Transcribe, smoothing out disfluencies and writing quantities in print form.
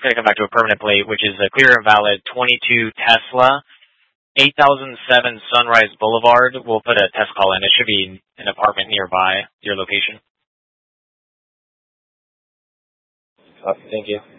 going to come back to a permanent plate, which is a clear and valid 22 Tesla, 8007 Sunrise Boulevard. We'll put a test call in. It should be an apartment nearby your location. Thank you.